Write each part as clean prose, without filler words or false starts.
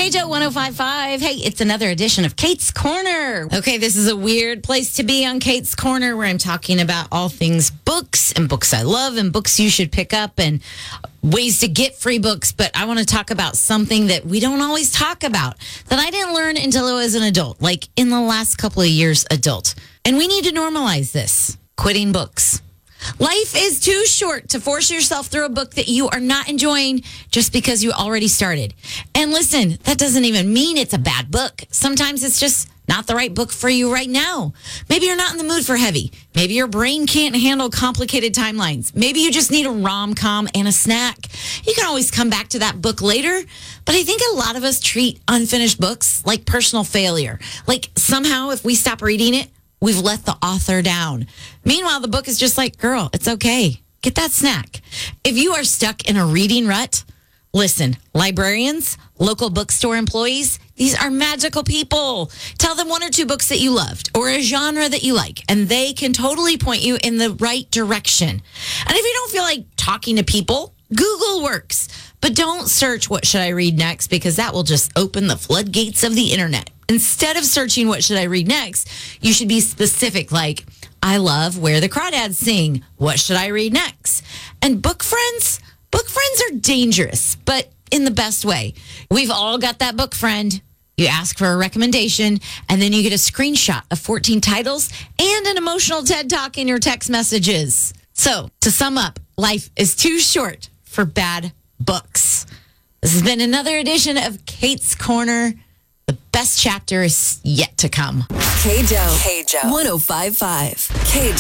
KJO 105.5. Hey, it's another edition of Kate's Corner. Okay, this is a weird place to be on Kate's Corner where I'm talking about all things books and books I love and books you should pick up and ways to get free books. But I want to talk about something that we don't always talk about that I didn't learn until I was an adult, like in the last couple of years adult. And we need to normalize this. Quitting books. Life is too short to force yourself through a book that you are not enjoying just because you already started. And listen, that doesn't even mean it's a bad book. Sometimes it's just not the right book for you right now. Maybe you're not in the mood for heavy. Maybe your brain can't handle complicated timelines. Maybe you just need a rom-com and a snack. You can always come back to that book later. But I think a lot of us treat unfinished books like personal failure. Like somehow if we stop reading it, we've let the author down. Meanwhile, the book is just like, girl, it's okay. Get that snack. If you are stuck in a reading rut, listen, librarians, local bookstore employees, these are magical people. Tell them one or two books that you loved or a genre that you like, and they can totally point you in the right direction. And if you don't feel like talking to people, Google works. But don't search what should I read next because that will just open the floodgates of the internet. Instead of searching what should I read next, you should be specific like, I love Where the Crawdads Sing. What should I read next? And book friends are dangerous, but in the best way. We've all got that book friend. You ask for a recommendation, and then you get a screenshot of 14 titles and an emotional TED Talk in your text messages. So, to sum up, life is too short for bad books. This has been another edition of Kate's Corner. The best chapter is yet to come. KJO 105.5.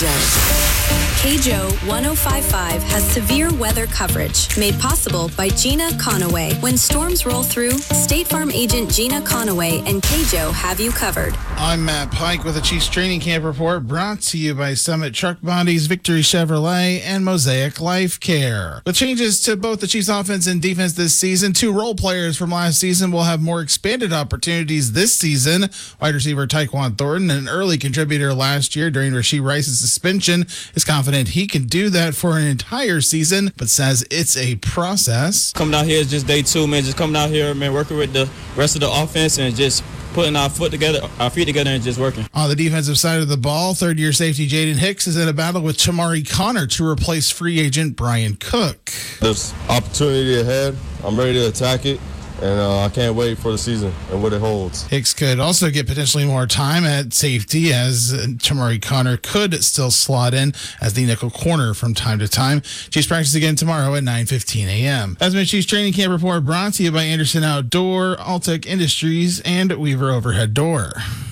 KJO 105.5 has severe weather coverage made possible by Gina Conaway. When storms roll through, State Farm agent Gina Conaway and KJO have you covered. I'm Matt Pike with the Chiefs Training Camp Report, brought to you by Summit Truck Bodies, Victory Chevrolet, and Mosaic Life Care. With changes to both the Chiefs offense and defense this season, two role players from last season will have more expanded opportunities this season. Wide receiver Tyquan Thornton, an early contributor last year during Rashee Rice's suspension, is confident he can do that for an entire season, but says it's a process. Coming out here is just day two, man. Just coming out here, man, working with the rest of the offense and just putting our feet together and just working. On the defensive side of the ball, third-year safety Jaden Hicks is in a battle with Tamari Connor to replace free agent Brian Cook. There's opportunity ahead. I'm ready to attack it. And I can't wait for the season and what it holds. Hicks could also get potentially more time at safety as Tamari Connor could still slot in as the nickel corner from time to time. Chiefs practice again tomorrow at 9:15 a.m. That's my Chiefs Training Camp Report brought to you by Anderson Outdoor, Altec Industries, and Weaver Overhead Door.